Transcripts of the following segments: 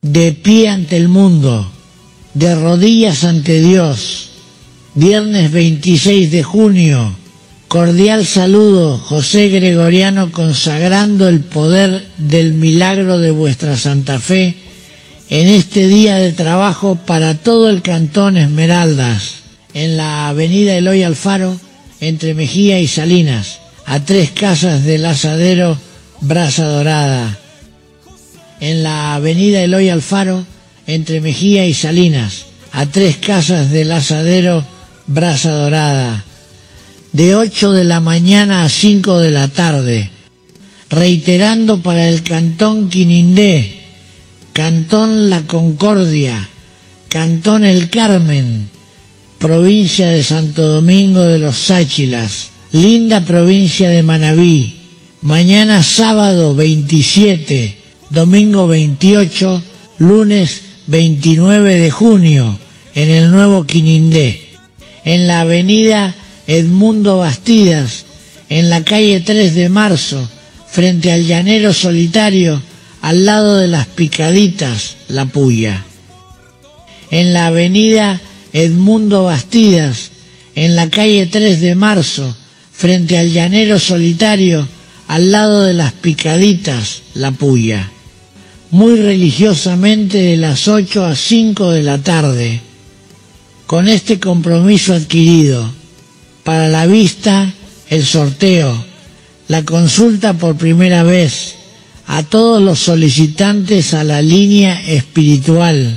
de pie ante el mundo, de rodillas ante Dios. Viernes 26 de junio, cordial saludo, José Gregoriano, consagrando el poder del milagro de vuestra Santa Fe en este día de trabajo para todo el Cantón Esmeraldas, en la avenida Eloy Alfaro, entre Mejía y Salinas, a 3 casas del asadero Brasa Dorada. En la avenida Eloy Alfaro, entre Mejía y Salinas, a 3 casas del asadero Brasa Dorada, de 8 de la mañana a 5 de la tarde, reiterando para el Cantón Quinindé, Cantón La Concordia, Cantón El Carmen, provincia de Santo Domingo de los Sáchilas, linda provincia de Manabí, mañana sábado 27, domingo 28, lunes 29 de junio, en el Nuevo Quinindé, en la avenida Edmundo Bastidas, en la calle 3 de Marzo, frente al Llanero Solitario, al lado de las Picaditas, La Puya. En la avenida Edmundo Bastidas, en la calle 3 de Marzo, frente al Llanero Solitario, al lado de las Picaditas, La Puya. Muy religiosamente de las 8 a 5 de la tarde, con este compromiso adquirido, para la vista, el sorteo, la consulta por primera vez, a todos los solicitantes a la línea espiritual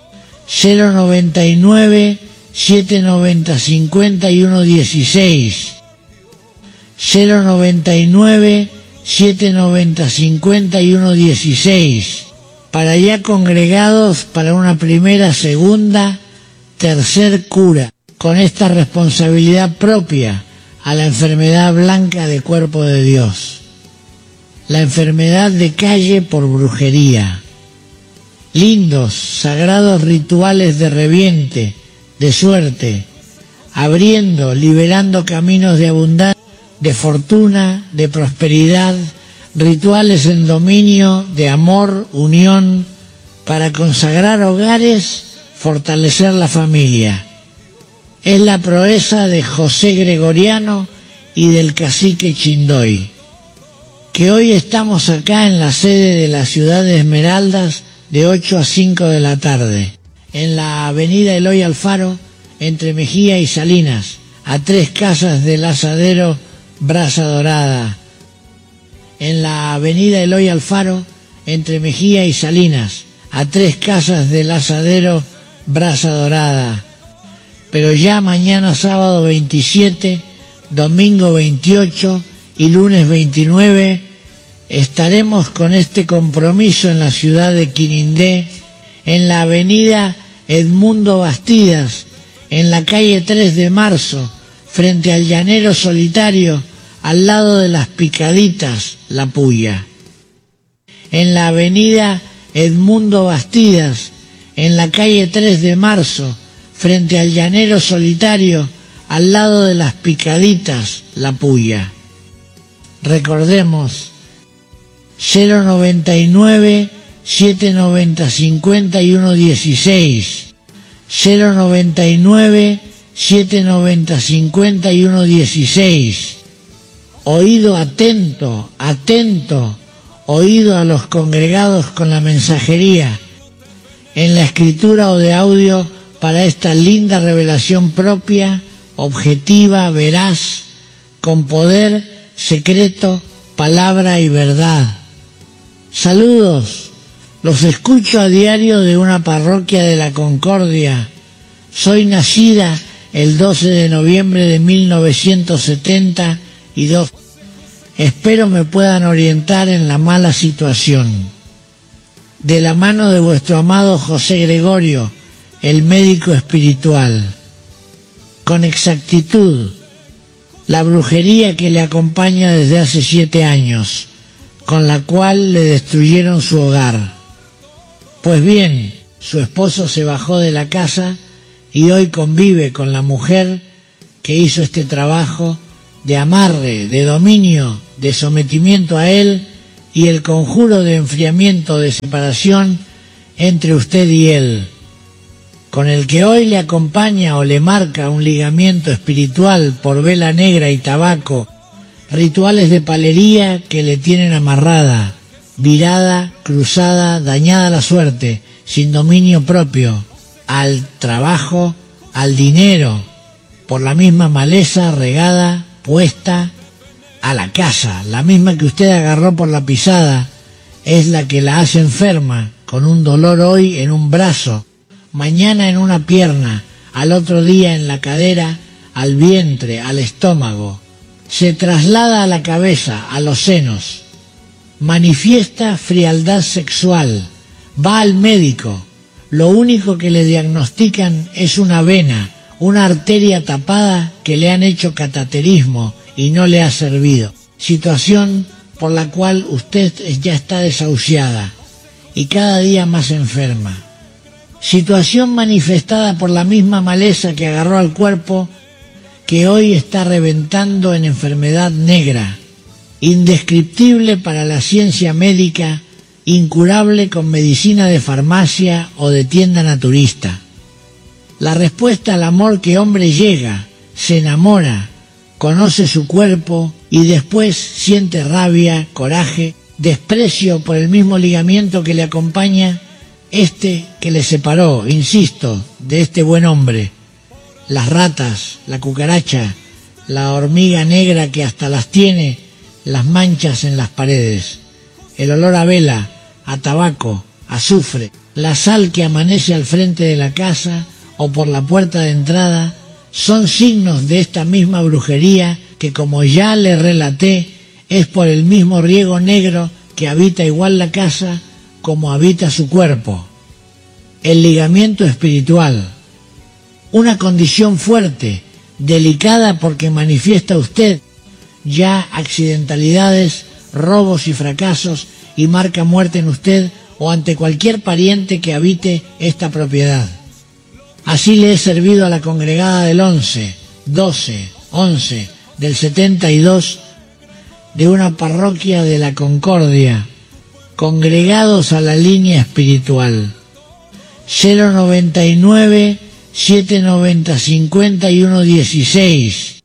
099 790 5116, 099 790 5116, para ya congregados para una primera, segunda, tercer cura, con esta responsabilidad propia a la enfermedad blanca de Cuerpo de Dios, la enfermedad de calle por brujería. Lindos, sagrados rituales de reviente, de suerte, abriendo, liberando caminos de abundancia, de fortuna, de prosperidad, rituales en dominio de amor, unión, para consagrar hogares, fortalecer la familia. Es la proeza de José Gregoriano y del cacique Chindoy, que hoy estamos acá en la sede de la ciudad de Esmeraldas de 8 a 5 de la tarde, en la avenida Eloy Alfaro, entre Mejía y Salinas, a 3 casas del asadero Brasa Dorada. En la avenida Eloy Alfaro, entre Mejía y Salinas, a 3 casas del asadero Brasa Dorada. Pero ya mañana sábado 27, domingo 28 y lunes 29, estaremos con este compromiso en la ciudad de Quinindé, en la avenida Edmundo Bastidas, en la calle 3 de Marzo, frente al Llanero Solitario, al lado de las Picaditas, La Puya. En la avenida Edmundo Bastidas, en la calle 3 de Marzo, frente al Llanero Solitario, al lado de las Picaditas, La Puya. Recordemos, 099 790 5116, 099 790 5116. Oído atento, atento, oído a los congregados con la mensajería, en la escritura o de audio para esta linda revelación propia, objetiva, veraz, con poder, secreto, palabra y verdad. Saludos, los escucho a diario de una parroquia de la Concordia. Soy nacida el 12 de noviembre de 1972. Espero me puedan orientar en la mala situación. De la mano de vuestro amado José Gregorio, el médico espiritual. Con exactitud, la brujería que le acompaña desde hace 7 años, con la cual le destruyeron su hogar. Pues bien, su esposo se bajó de la casa y hoy convive con la mujer que hizo este trabajo de amarre, de dominio, de sometimiento a él y el conjuro de enfriamiento, de separación entre usted y él, con el que hoy le acompaña o le marca un ligamiento espiritual por vela negra y tabaco, rituales de palería que le tienen amarrada, virada, cruzada, dañada la suerte, sin dominio propio, al trabajo, al dinero, por la misma maleza regada, puesta, a la casa, la misma que usted agarró por la pisada, es la que la hace enferma, con un dolor hoy en un brazo, mañana en una pierna, al otro día en la cadera, al vientre, al estómago. Se traslada a la cabeza, a los senos. Manifiesta frialdad sexual. Va al médico. Lo único que le diagnostican es una vena, una arteria tapada que le han hecho cateterismo y no le ha servido. Situación por la cual usted ya está desahuciada y cada día más enferma. Situación manifestada por la misma maleza que agarró al cuerpo, que hoy está reventando en enfermedad negra, indescriptible para la ciencia médica, incurable con medicina de farmacia o de tienda naturista. La respuesta al amor que hombre llega, se enamora, conoce su cuerpo y después siente rabia, coraje, desprecio por el mismo ligamiento que le acompaña, que le separó, insisto, de este buen hombre. Las ratas, la cucaracha, la hormiga negra que hasta las tiene, las manchas en las paredes, el olor a vela, a tabaco, azufre, la sal que amanece al frente de la casa o por la puerta de entrada, son signos de esta misma brujería que, como ya le relaté, es por el mismo riego negro que habita igual la casa como habita su cuerpo. El ligamiento espiritual, una condición fuerte, delicada porque manifiesta usted ya accidentalidades, robos y fracasos y marca muerte en usted o ante cualquier pariente que habite esta propiedad. Así le he servido a la congregada del 11, 12, 11, del 72 de una parroquia de la Concordia, congregados a la línea espiritual. 099 790 51 16,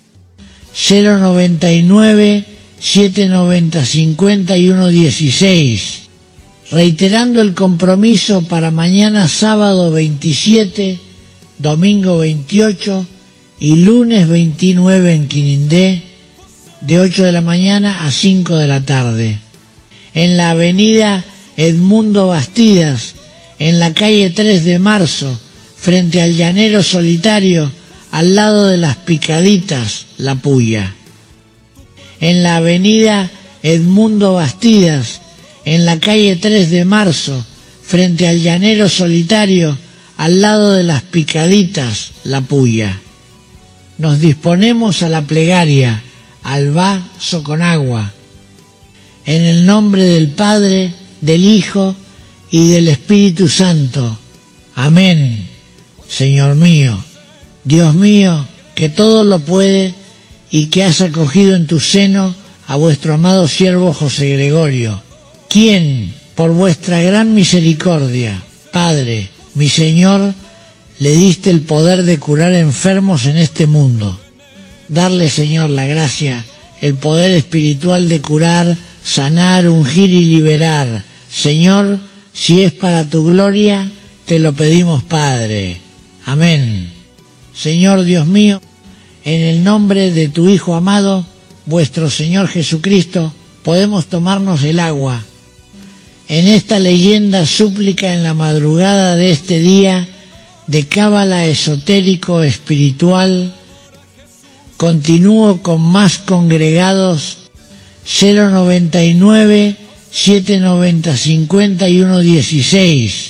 099 790 51 16, reiterando el compromiso para mañana sábado 27, domingo 28 y lunes 29 en Quinindé, de 8 de la mañana a 5 de la tarde, en la avenida Edmundo Bastidas, en la calle 3 de Marzo, frente al Llanero Solitario, al lado de las Picaditas, La Puya. En la avenida Edmundo Bastidas, en la calle 3 de Marzo, frente al Llanero Solitario, al lado de las Picaditas, La Puya. Nos disponemos a la plegaria, al vaso con agua, en el nombre del Padre, del Hijo y del Espíritu Santo. Amén. Señor mío, Dios mío, que todo lo puede y que has acogido en tu seno a vuestro amado siervo José Gregorio, quien, por vuestra gran misericordia, Padre, mi Señor, le diste el poder de curar enfermos en este mundo. Darle, Señor, la gracia, el poder espiritual de curar, sanar, ungir y liberar. Señor, si es para tu gloria, te lo pedimos, Padre. Amén. Señor Dios mío, en el nombre de tu Hijo amado, vuestro Señor Jesucristo, podemos tomarnos el agua. En esta leyenda súplica en la madrugada de este día de cábala esotérico espiritual, continúo con más congregados. 099 790 51 16,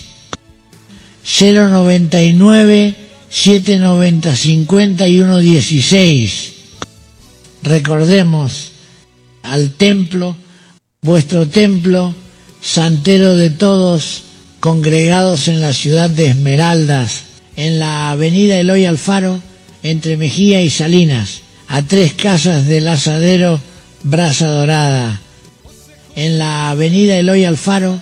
099 790 51 16. Recordemos al templo, vuestro templo, santero de todos, congregados en la ciudad de Esmeraldas, en la avenida Eloy Alfaro, entre Mejía y Salinas, a 3 casas del asadero Brasa Dorada, en la avenida Eloy Alfaro,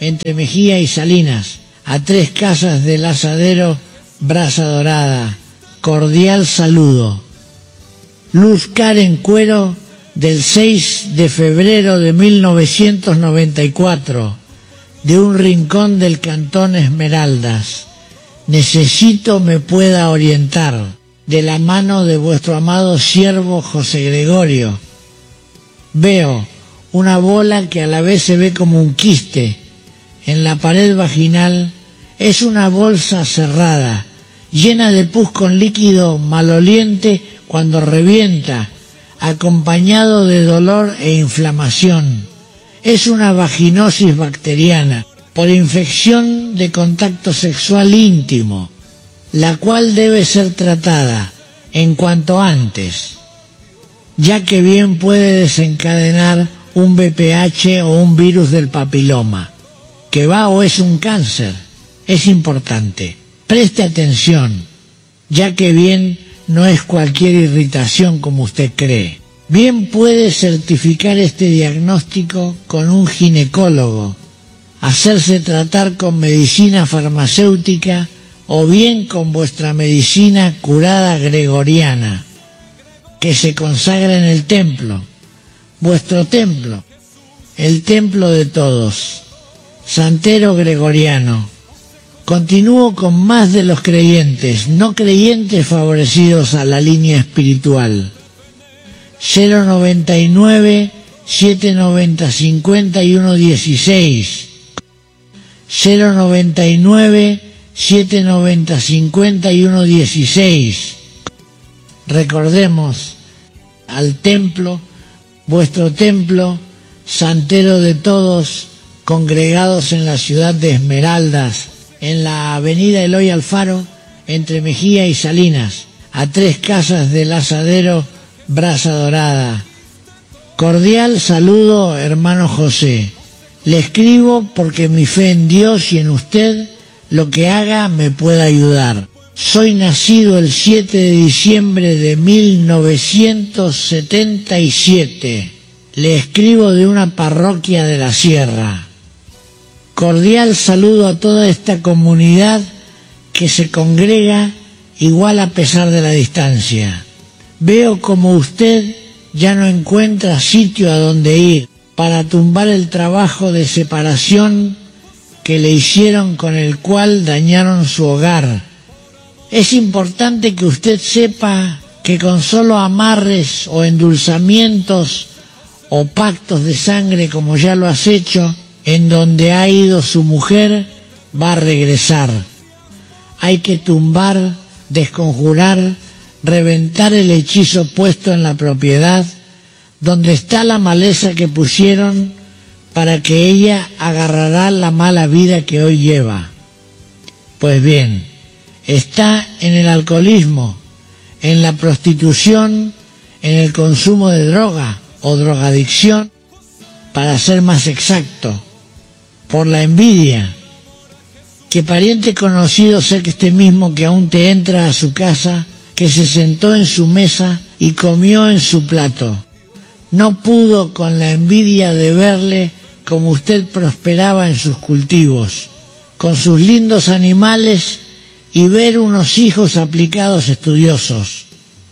entre Mejía y Salinas, a 3 casas del Asadero Brasa Dorada. Cordial saludo. Luz Karen Cuero, del 6 de febrero de 1994, de un rincón del Cantón Esmeraldas. Necesito me pueda orientar, de la mano de vuestro amado siervo José Gregorio. Veo una bola que a la vez se ve como un quiste en la pared vaginal. Es una bolsa cerrada, llena de pus con líquido maloliente cuando revienta, acompañado de dolor e inflamación. Es una vaginosis bacteriana por infección de contacto sexual íntimo, la cual debe ser tratada en cuanto antes, ya que bien puede desencadenar un VPH o un virus del papiloma, que va o es un cáncer. Es importante, preste atención, ya que bien no es cualquier irritación como usted cree. Bien puede certificar este diagnóstico con un ginecólogo, hacerse tratar con medicina farmacéutica o bien con vuestra medicina curada gregoriana, que se consagra en el templo, vuestro templo, el templo de todos, Santero Gregoriano. Continúo con más de los creyentes, no creyentes favorecidos a la línea espiritual. 099 790 51 16, 099 790 51 16. Recordemos al templo, vuestro templo, Santero de todos, congregados en la ciudad de Esmeraldas, en la avenida Eloy Alfaro, entre Mejía y Salinas, a 3 casas del Asadero Brasa Dorada. Cordial saludo, hermano José. Le escribo porque mi fe en Dios y en usted, lo que haga me pueda ayudar. Soy nacido el 7 de diciembre de 1977. Le escribo de una parroquia de la Sierra. Cordial saludo a toda esta comunidad que se congrega igual a pesar de la distancia. Veo como usted ya no encuentra sitio a donde ir para tumbar el trabajo de separación que le hicieron, con el cual dañaron su hogar. Es importante que usted sepa que con solo amarres o endulzamientos o pactos de sangre, como ya lo has hecho, en donde ha ido su mujer, va a regresar. Hay que tumbar, desconjurar, reventar el hechizo puesto en la propiedad, donde está la maleza que pusieron, para que ella agarrará la mala vida que hoy lleva. Pues bien, está en el alcoholismo, en la prostitución, en el consumo de droga o drogadicción, para ser más exacto, por la envidia. Que pariente conocido sé que este mismo que aún te entra a su casa, que se sentó en su mesa y comió en su plato, no pudo con la envidia de verle como usted prosperaba en sus cultivos, con sus lindos animales, y ver unos hijos aplicados estudiosos,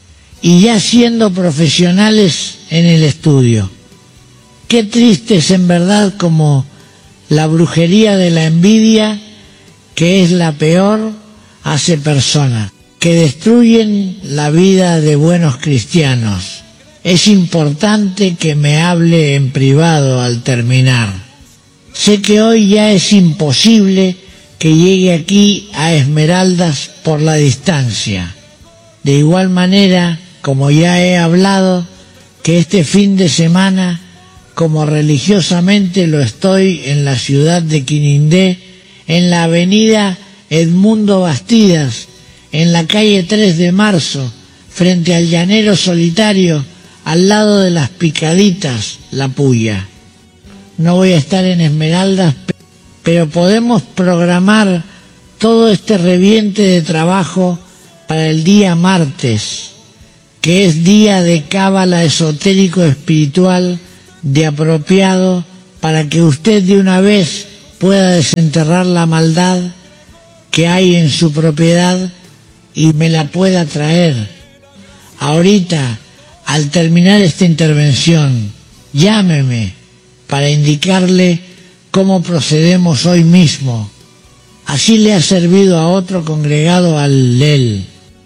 y ya siendo profesionales en el estudio. Qué triste es en verdad como la brujería de la envidia, que es la peor, hace personas que destruyen la vida de buenos cristianos. Es importante que me hable en privado al terminar. Sé que hoy ya es imposible que llegue aquí a Esmeraldas por la distancia. De igual manera, como ya he hablado, que este fin de semana, como religiosamente lo estoy en la ciudad de Quinindé, en la avenida Edmundo Bastidas, en la calle 3 de Marzo, frente al Llanero Solitario, al lado de las Picaditas, La Puya. No voy a estar en Esmeraldas, pero podemos programar todo este reviente de trabajo para el día martes, que es día de cábala esotérico espiritual de apropiado, para que usted de una vez pueda desenterrar la maldad que hay en su propiedad y me la pueda traer. Ahorita, al terminar esta intervención, llámeme para indicarle cómo procedemos hoy mismo. Así le ha servido a otro congregado al LEL.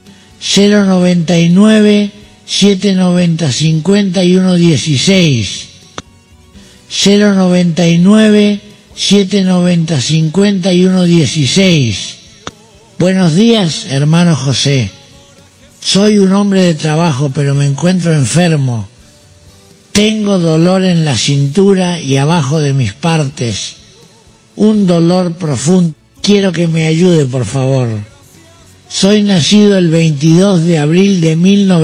099 790 5116. 099 790 5116. Buenos días, hermano José. Soy un hombre de trabajo, pero me encuentro enfermo. Tengo dolor en la cintura y abajo de mis partes. Un dolor profundo. Quiero que me ayude, por favor. Soy nacido el 22 de abril de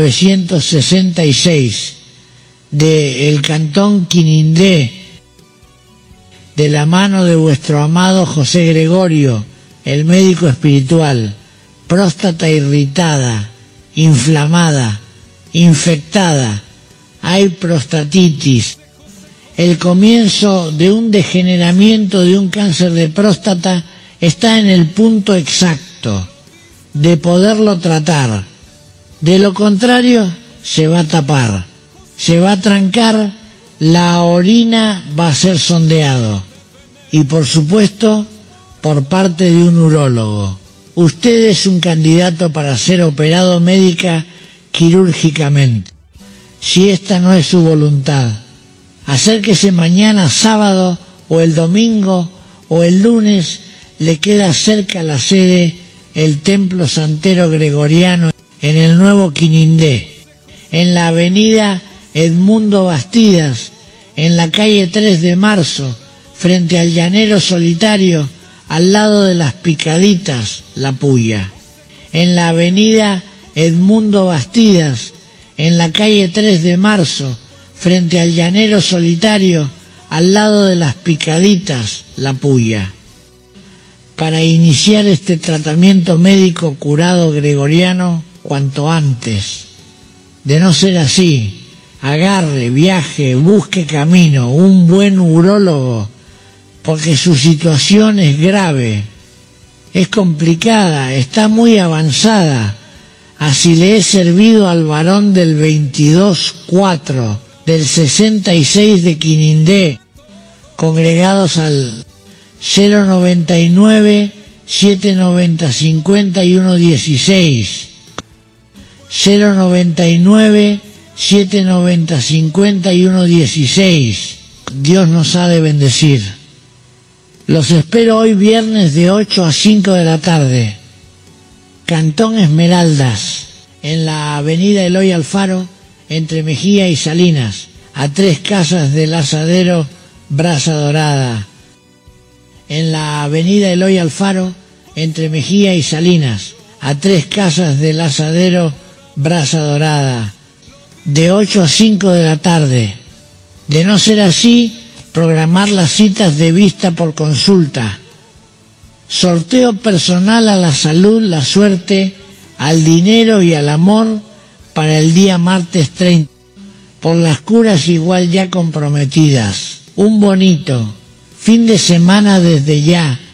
1966, del cantón Quinindé, de la mano de vuestro amado José Gregorio, el médico espiritual. Próstata irritada, inflamada, infectada. Hay prostatitis. El comienzo de un degeneramiento de un cáncer de próstata está en el punto exacto de poderlo tratar. De lo contrario, se va a tapar, se va a trancar, la orina va a ser sondeado. Y por supuesto, por parte de un urólogo. Usted es un candidato para ser operado médica quirúrgicamente. Si esta no es su voluntad, acérquese mañana sábado o el domingo o el lunes. Le queda cerca la sede, el Templo Santero Gregoriano, en el Nuevo Quinindé, en la avenida Edmundo Bastidas, en la calle 3 de Marzo, frente al Llanero Solitario, al lado de las Picaditas, La Puya. En la avenida Edmundo Bastidas, en la calle 3 de Marzo, frente al Llanero Solitario, al lado de las Picaditas, La Puya. Para iniciar este tratamiento médico curado gregoriano cuanto antes. De no ser así, agarre, viaje, busque camino, un buen urólogo, porque su situación es grave, es complicada, está muy avanzada. Así le he servido al varón del 22-4, del 66 de Quinindé, congregados al 099 790 5116. 099 790 5116. Dios nos ha de bendecir. Los espero hoy viernes de 8 a 5 de la tarde. Cantón Esmeraldas, en la avenida Eloy Alfaro, entre Mejía y Salinas, a 3 casas del asadero Brasa Dorada. En la avenida Eloy Alfaro, entre Mejía y Salinas, a 3 casas del asadero Brasa Dorada, de 8 a 5 de la tarde. De no ser así, programar las citas de vista por consulta. Sorteo personal a la salud, la suerte, al dinero y al amor para el día martes 30. Por las curas igual ya comprometidas. Un bonito fin de semana desde ya.